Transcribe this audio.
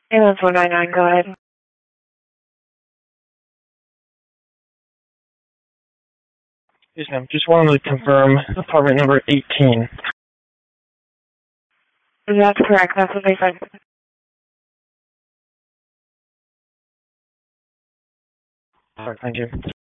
Ambulance 199, go ahead. Yes, ma'am. Just wanted to confirm apartment number 18. That's correct. That's what they said. All right, thank you.